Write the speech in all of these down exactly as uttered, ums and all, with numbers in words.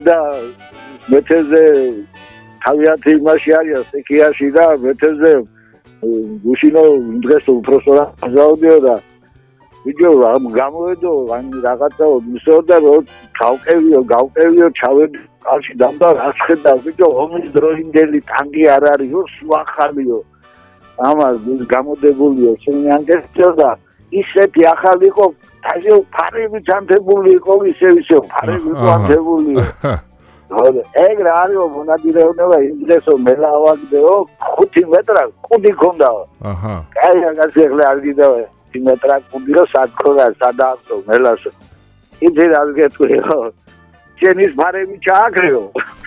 და მეთევზე თავიანთი იმაში არის სექიაში და მეთევზე გუშინო დღეს უბრალოდ აზაუდიო და ვიდეო გამოვედო ან რაღაცა მისოდა რომ გავყევიო გავყევიო ჩავედი კარში დამდა რას ხედავ ვიდეო ომის დროინდელი ტანკი არ არისო სვახალიო ამას გამოდებულიო შემიანკესო და ისეთი ახალი იყო თაჟო ფარები ჯანთებული იყო ისე ისე ფარები ჯანთებულიო ეგ რა არის მონადირეობა ინგლისო მელავაგდეო ხუთი მეტრა კუდი ქონდაო აჰა კაი რაღაცა ახლა არ გიდაო მეტრა კუდი რო საკროა სადაახტო მელას იცი რა გეტყვიო ჩენის ფარები ჩააქრეო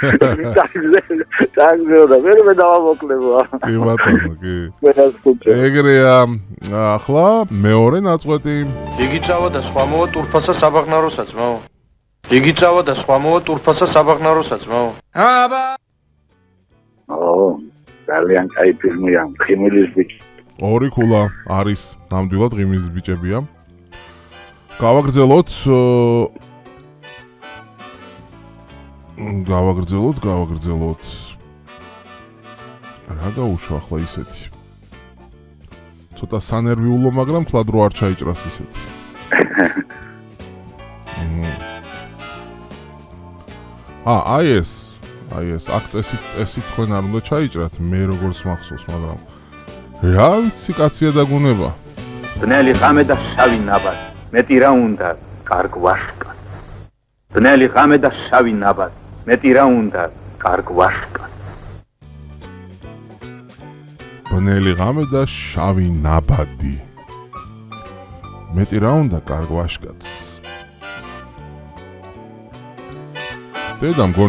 ტაგზეო და ვერ მე დავამოკლებო კი ბატონო კი ეგრეა ახლა მეორე ნაწყვეტი იგი წავა და სხვა მოვა ტურფასა საბაღნაროსაც მაო იგი წავა და სხვა მოვა ტურფასა საბაღნაროსაც მაო აბა ო ძალიან კაი ფილმია ხიმილის ბიჭი ორი ქულა არის ნამდვილად ღიმილის ბიჭებია გავაგრძელოთ გავაგრძელოთ გავაგრძელოთ რა გაუშვა ახლა ისეთი ცოტა სანერვიულო მაგრამ თლად რო არ ჩაიჭრას ისეთი ა აი ეს აი ეს აქ წესი წესი თქვენ არ უნდა ჩაიჭრათ მე როგორც მახსოვს მაგრამ რა ვიცი კაცია დაგუნება ბნელი ღამე და შავი ნაბად მეტი რა უნდა კარგ ვაშკა ბნელი ღამე და შავი ნაბად მეტი რა უნდა კარგ ვაშკა ბნელი ღამე და შავი ნაბადი მეტი რა უნდა კარგ ვაშკაც დედამ